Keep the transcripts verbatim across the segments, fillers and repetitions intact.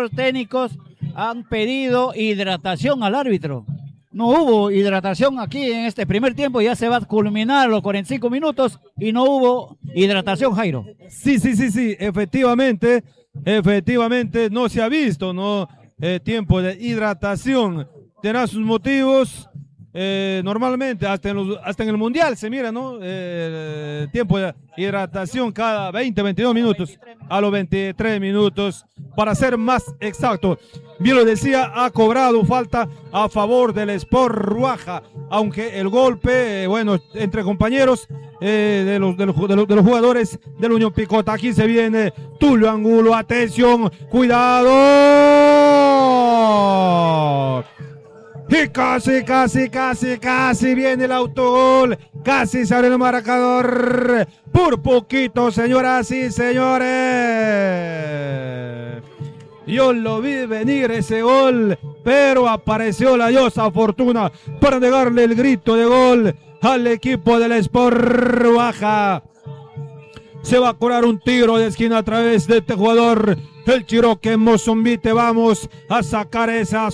Los técnicos han pedido hidratación al árbitro. No hubo hidratación aquí en este primer tiempo, ya se va a culminar los cuarenta y cinco minutos y no hubo hidratación, Jairo. Sí, sí, sí, sí, efectivamente, efectivamente no se ha visto, ¿no? Eh, tiempo de hidratación, tendrá sus motivos. Eh, normalmente hasta en, los, hasta en el mundial se mira, ¿no? Eh, tiempo de hidratación cada veinte, veintidós minutos, a los veintitrés minutos, para ser más exacto. Bien lo decía, ha cobrado falta a favor del Sport Ruaja, aunque el golpe, eh, bueno, entre compañeros eh, de, los, de, los, de, los, de los jugadores del Unión Picota. Aquí se viene Tulio Angulo, atención, cuidado. Y casi, casi, casi, casi viene el autogol. Casi se abre el marcador. Por poquito, señoras y señores. Yo lo vi venir ese gol, pero apareció la diosa Fortuna para negarle el grito de gol al equipo del Sport Baja. Se va a cobrar un tiro de esquina a través de este jugador, el Chiroque Mozombite. Vamos a sacar esa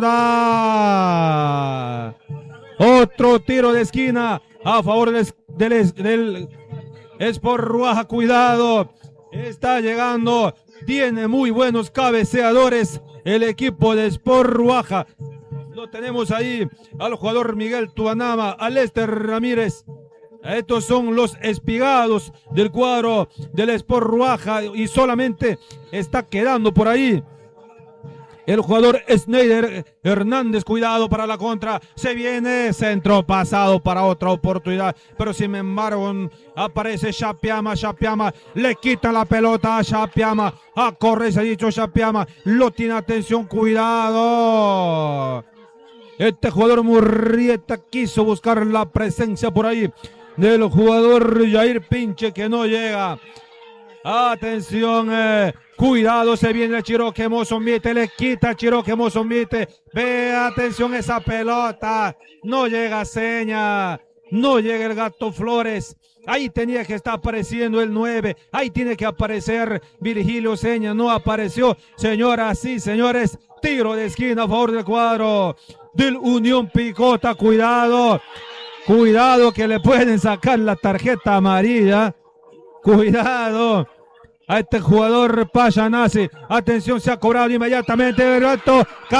zurda. Otro tiro de esquina a favor del, del, del Sport Ruaja. Cuidado, está llegando, tiene muy buenos cabeceadores el equipo de Sport Ruaja. Lo tenemos ahí al jugador Miguel Tuanama, a Lester Ramírez. Estos son los espigados del cuadro del Sport Ruaja y solamente está quedando por ahí el jugador Schneider Hernández. Cuidado para la contra, se viene centro pasado para otra oportunidad, pero sin embargo aparece Chapiama. Chapiama le quita la pelota a Chapiama, a correr se ha dicho Chapiama, lo tiene, atención, cuidado. Este jugador Murrieta quiso buscar la presencia por ahí del jugador Jair Pinche, que no llega. Atención, eh, cuidado, se viene el Chiroque Mozombite, le quita Chiroque Mozombite. Ve, atención, esa pelota, no llega Seña, no llega el Gato Flores. Ahí tenía que estar apareciendo el nueve, ahí tiene que aparecer Virgilio Seña, no apareció. Señoras y señores, tiro de esquina a favor del cuadro del Unión Picota. Cuidado, cuidado que le pueden sacar la tarjeta amarilla. Cuidado a este jugador Payanasi. Atención, se ha cobrado inmediatamente el alto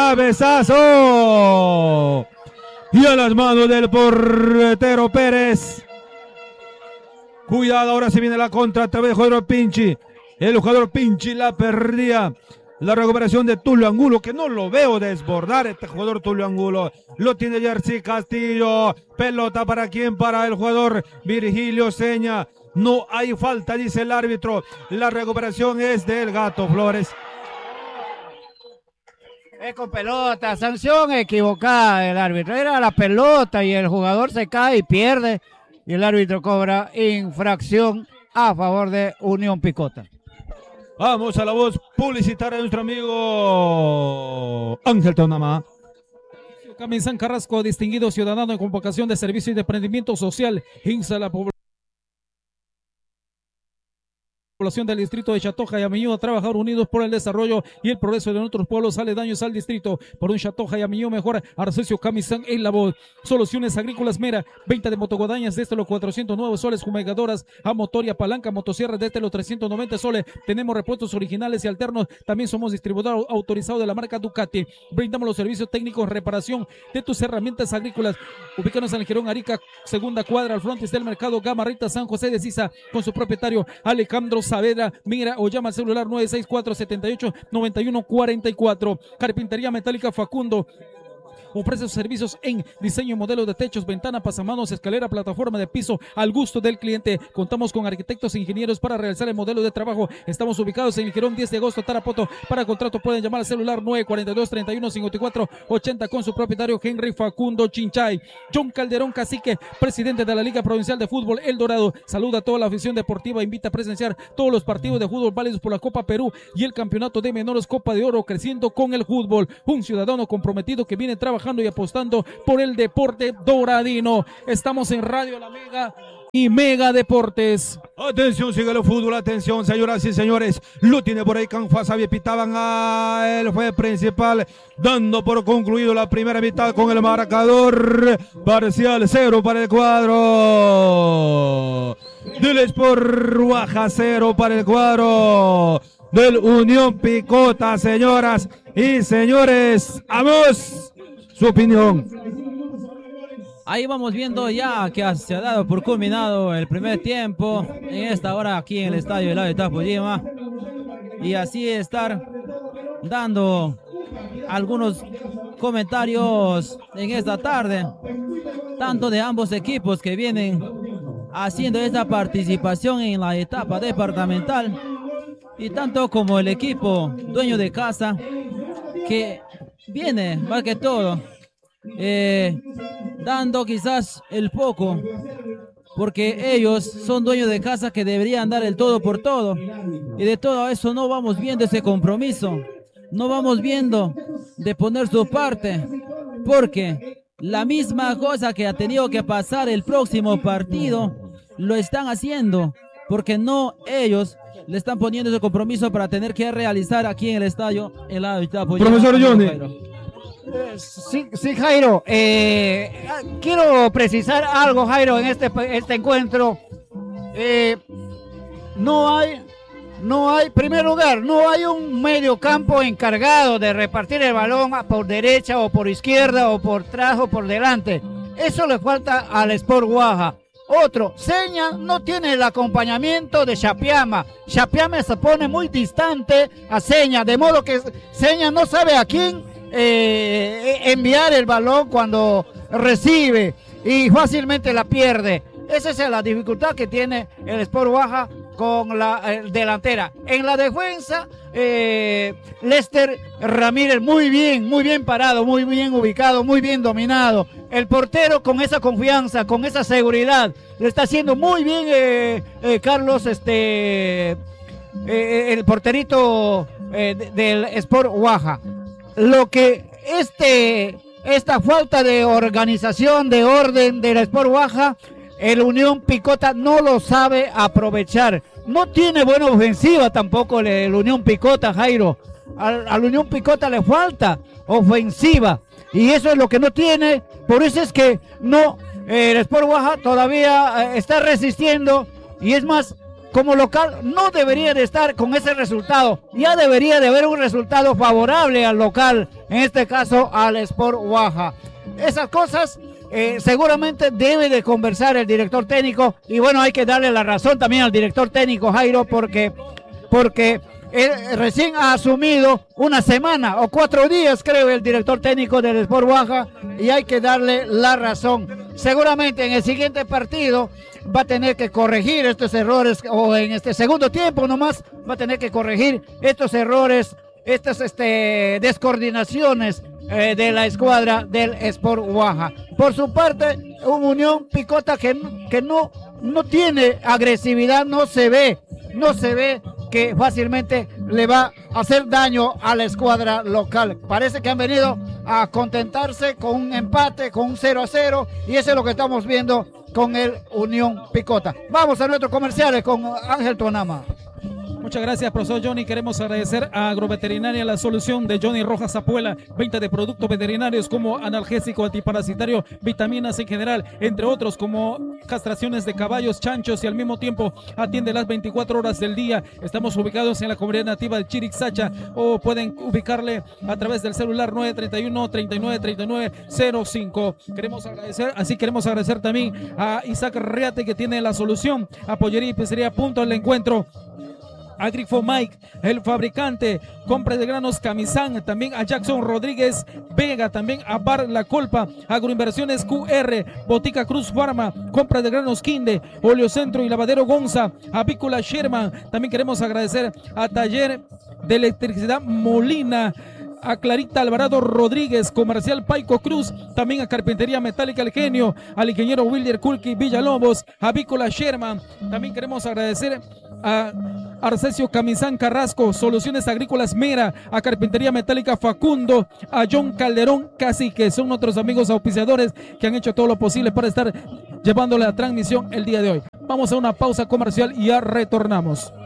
cabezazo. Y a las manos del portero Pérez. Cuidado, ahora se viene la contra a través del jugador Pinchi. El jugador Pinchi la perdía. La recuperación de Tulio Angulo, que no lo veo desbordar este jugador Tulio Angulo. Lo tiene Jersey Castillo. Pelota para quién, para el jugador Virgilio Seña. No hay falta, dice el árbitro. La recuperación es del Gato Flores. Es con pelota, sanción equivocada del árbitro. Era la pelota y el jugador se cae y pierde. Y el árbitro cobra infracción a favor de Unión Picota. Vamos a la voz publicitaria de nuestro amigo Ángel Tonamá. Camizán Carrasco, distinguido ciudadano en convocación de servicio y de emprendimiento social, insta a la población del distrito de Chatoja y Amiñó a trabajar unidos por el desarrollo y el progreso de nuestros pueblos aledaños al distrito. Por un Chatoja y Amiñó mejor, Arcesio Camizán en la voz. Soluciones Agrícolas Mera, venta de motoguadañas desde los cuatrocientos nueve soles, fumigadoras a motor y a palanca, motosierras desde los trescientos noventa soles. Tenemos repuestos originales y alternos. También somos distribuidor autorizado de la marca Ducati. Brindamos los servicios técnicos, reparación de tus herramientas agrícolas. Ubícanos en el Girón Arica, segunda cuadra, al frontis del mercado Gamarrita, San José de Sisa, con su propietario Alejandro Saavedra. Mira o llama al celular nueve seis cuatro, siete ocho, nueve uno cuatro cuatro. Carpintería Metálica Facundo. Ofrece sus servicios en diseño y modelo de techos, ventana, pasamanos, escalera, plataforma de piso al gusto del cliente. Contamos con arquitectos e ingenieros para realizar el modelo de trabajo. Estamos ubicados en el Girón diez de agosto, Tarapoto. Para contrato pueden llamar al celular nueve cuatro dos, treinta y uno, cincuenta y cuatro ochenta con su propietario Henry Facundo Chinchay. John Calderón Cacique, presidente de la Liga Provincial de Fútbol El Dorado, saluda a toda la afición deportiva, invita a presenciar todos los partidos de fútbol válidos por la Copa Perú y el Campeonato de Menores Copa de Oro, creciendo con el fútbol. Un ciudadano comprometido que viene trabajando y apostando por el deporte doradino. Estamos en Radio La Mega y Mega Deportes. Atención, sigue el fútbol, atención, señoras y señores. Lo tiene por ahí Canfasavia, pitaban a el juez principal, dando por concluido la primera mitad con el marcador parcial cero para el cuadro del Sport Ruaja, cero para el cuadro del Unión Picota, señoras y señores. Vamos, su opinión. Ahí vamos viendo ya que se ha dado por culminado el primer tiempo en esta hora aquí en el estadio del Ave Tapojima, y así estar dando algunos comentarios en esta tarde, tanto de ambos equipos que vienen haciendo esta participación en la etapa departamental, y tanto como el equipo dueño de casa que viene más que todo eh, dando quizás el poco, porque ellos son dueños de casa que deberían dar el todo por todo, y de todo eso no vamos viendo ese compromiso, no vamos viendo de poner su parte, porque la misma cosa que ha tenido que pasar el próximo partido lo están haciendo, porque no ellos le están poniendo ese compromiso para tener que realizar aquí en el estadio el Ave-Tapojima. Profesor Johnny. Sí, sí, Jairo, eh, quiero precisar algo, Jairo, en este, este encuentro. Eh, no hay, no hay, primer lugar, no hay un medio campo encargado de repartir el balón por derecha o por izquierda o por atrás o por delante. Eso le falta al Sport Guaja. Otro, Seña no tiene el acompañamiento de Chapiama. Chapiama se pone muy distante a Seña, de modo que Seña no sabe a quién eh, enviar el balón cuando recibe y fácilmente la pierde. Esa es la dificultad que tiene el Sport Guaja con la eh, delantera. En la defensa, eh, Lester Ramírez muy bien, muy bien parado, muy bien ubicado, muy bien dominado. El portero con esa confianza, con esa seguridad, lo está haciendo muy bien eh, eh, Carlos, este, eh, el porterito eh, del Sport Guaja. Lo que este, esta falta de organización, de orden del Sport Guaja, el Unión Picota no lo sabe aprovechar. No tiene buena ofensiva tampoco el, el Unión Picota, Jairo. Al, al Unión Picota le falta ofensiva y eso es lo que no tiene. Por eso es que no, eh, el Sport Guaja todavía eh, está resistiendo, y es más, como local no debería de estar con ese resultado. Ya debería de haber un resultado favorable al local, en este caso al Sport Guaja. Esas cosas Eh, seguramente debe de conversar el director técnico, y bueno, hay que darle la razón también al director técnico, Jairo, porque, porque él recién ha asumido una semana o cuatro días, creo, el director técnico del Sport Guaja, y hay que darle la razón. Seguramente en el siguiente partido va a tener que corregir estos errores, o en este segundo tiempo nomás va a tener que corregir estos errores, estas este, descoordinaciones Eh, de la escuadra del Sport Guaja. Por su parte, un Unión Picota que, que no, no tiene agresividad, no se ve, no se ve que fácilmente le va a hacer daño a la escuadra local. Parece que han venido a contentarse con un empate, con un cero a cero, y eso es lo que estamos viendo con el Unión Picota. Vamos a nuestros comerciales con Ángel Tonama. Muchas gracias, profesor Johnny. Queremos agradecer a Agroveterinaria La Solución de Johnny Rojas Zapuela, venta de productos veterinarios como analgésico, antiparasitario, vitaminas en general, entre otros como castraciones de caballos, chanchos, y al mismo tiempo atiende las veinticuatro horas del día. Estamos ubicados en la comunidad nativa de Chiricsacha, o pueden ubicarle a través del celular nueve tres uno, treinta y nueve, treinta y nueve, cero cinco. Queremos agradecer, así queremos agradecer también a Isaac Reate, que tiene La Solución, a Pollería y Pizzería Punto al Encuentro, a Grifo Mike, el fabricante, compra de granos Camisán, también a Jackson Rodríguez Vega, también a Bar La Colpa, Agroinversiones Q R, Botica Cruz Pharma, compra de granos Quinde, Oleocentro y Lavadero Gonza, Avícola Sherman. También queremos agradecer a Taller de Electricidad Molina, a Clarita Alvarado Rodríguez, Comercial Paico Cruz, también a Carpintería Metálica El Genio, al ingeniero Wilder Kulki Villalobos, a Avícola Sherman. También queremos agradecer a Arcesio Camisán Carrasco, Soluciones Agrícolas Mera, a Carpintería Metálica Facundo, a John Calderón Cacique, son nuestros amigos auspiciadores que han hecho todo lo posible para estar llevándole la transmisión el día de hoy. Vamos a una pausa comercial y ya retornamos.